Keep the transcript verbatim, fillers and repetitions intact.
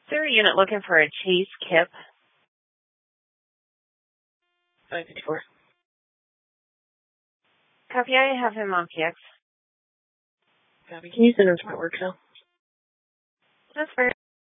Is there a unit looking for a Chase Kip? five fifty-four. Copy, I have him on P X. Copy. Can you send him to my work cell? That's fair.